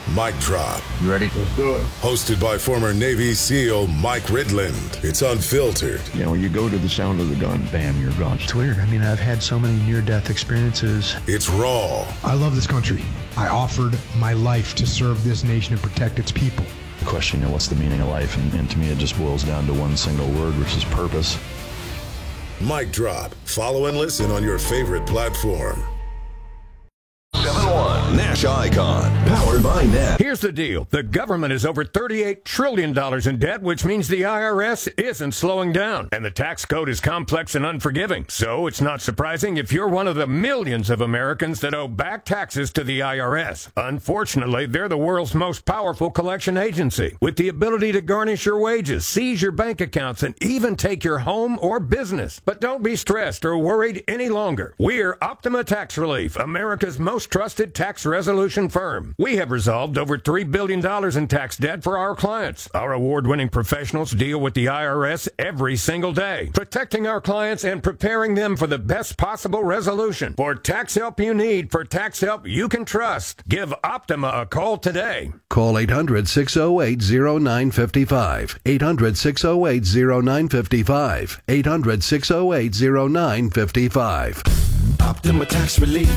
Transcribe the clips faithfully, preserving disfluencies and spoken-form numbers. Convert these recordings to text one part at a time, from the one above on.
Mic Drop. You ready? Let's do it. Hosted by former Navy SEAL Mike Ridland. It's unfiltered. You know, you go to the sound of the gun, bam, you're gone. It's weird. I mean, I've had so many near-death experiences. It's raw. I love this country. I offered my life to serve this nation and protect its people. The question, you know, what's the meaning of life? And, and to me, it just boils down to one single word, which is purpose. Mic Drop. Follow and listen on your favorite platform. seven one Nash Icon, powered by Net. Here's the deal. The government is over thirty-eight trillion dollars in debt, which means the I R S isn't slowing down. And the tax code is complex and unforgiving. So it's not surprising if you're one of the millions of Americans that owe back taxes to the I R S. Unfortunately, they're the world's most powerful collection agency, with the ability to garnish your wages, seize your bank accounts, and even take your home or business. But don't be stressed or worried any longer. We're Optima Tax Relief, America's most trusted tax resolution firm. We have resolved over three billion dollars in tax debt for our clients. Our award-winning professionals deal with the I R S every single day, protecting our clients and preparing them for the best possible resolution. For tax help you need, for tax help you can trust, give Optima a call today. Call eight hundred, six oh eight, oh nine five five. eight hundred, six oh eight, oh nine five five. eight hundred, six oh eight, oh nine five five. Optima Tax Relief.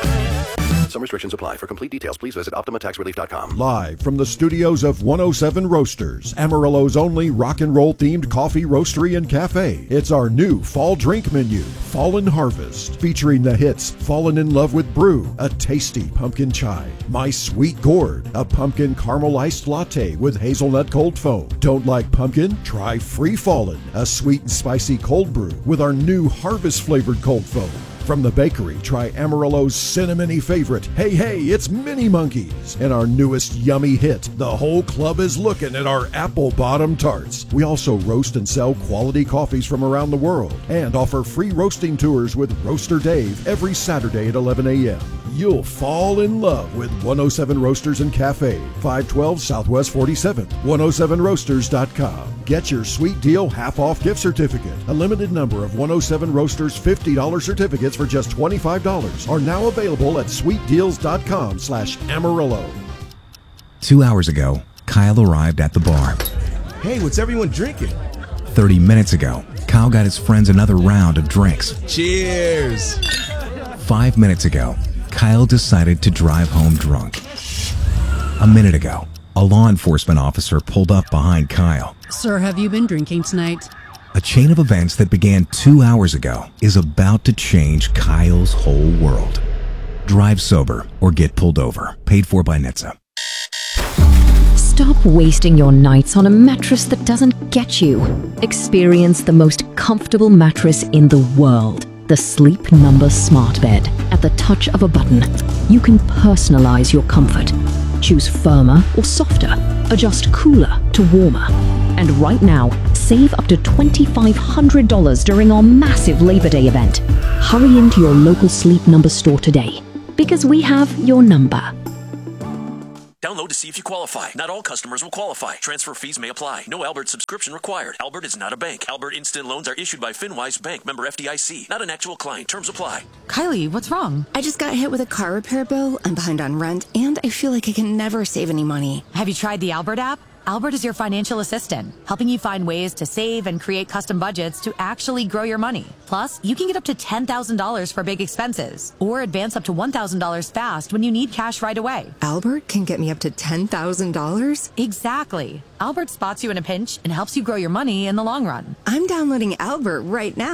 Some restrictions apply. For complete details, please visit optima tax relief dot com. Live from the studios of one oh seven Roasters, Amarillo's only rock and roll themed coffee roastery and cafe. It's our new fall drink menu, Fallen Harvest, featuring the hits Fallen in Love with Brew, a tasty pumpkin chai, My Sweet Gourd, a pumpkin caramel iced latte with hazelnut cold foam. Don't like pumpkin? Try Free Fallen, a sweet and spicy cold brew with our new harvest flavored cold foam. From the bakery, try Amarillo's cinnamony favorite, Hey Hey, it's Mini Monkeys, and our newest yummy hit, the whole club is looking at our apple bottom tarts. We also roast and sell quality coffees from around the world and offer free roasting tours with Roaster Dave every Saturday at eleven a.m. You'll fall in love with one oh seven Roasters and Cafe, five twelve Southwest forty-seventh, one oh seven roasters dot com. Get your sweet deal half-off gift certificate. A limited number of one oh seven Roasters fifty dollars certificates for just twenty-five dollars are now available at sweet deals dot com slash Amarillo. Two hours ago, Kyle arrived at the bar. Hey, what's everyone drinking? Thirty minutes ago, Kyle got his friends another round of drinks. Cheers! Five minutes ago, Kyle decided to drive home drunk. A minute ago, a law enforcement officer pulled up behind Kyle. Sir, have you been drinking tonight? A chain of events that began two hours ago is about to change Kyle's whole world. Drive sober or get pulled over. Paid for by N H T S A. Stop wasting your nights on a mattress that doesn't get you. Experience the most comfortable mattress in the world. The Sleep Number Smart Bed. At the touch of a button, you can personalize your comfort. Choose firmer or softer. Adjust cooler to warmer. And right now, save up to twenty-five hundred dollars during our massive Labor Day event. Hurry into your local Sleep Number store today, because we have your number. Download to see if you qualify. Not all customers will qualify. Transfer fees may apply. No Albert subscription required. Albert is not a bank. Albert Instant Loans are issued by FinWise Bank, member F D I C. Not an actual client. Terms apply. Kylie, what's wrong? I just got hit with a car repair bill. I'm behind on rent, and I feel like I can never save any money. Have you tried the Albert app? Albert is your financial assistant, helping you find ways to save and create custom budgets to actually grow your money. Plus, you can get up to ten thousand dollars for big expenses, or advance up to one thousand dollars fast when you need cash right away. Albert can get me up to ten thousand dollars? Exactly. Albert spots you in a pinch and helps you grow your money in the long run. I'm downloading Albert right now.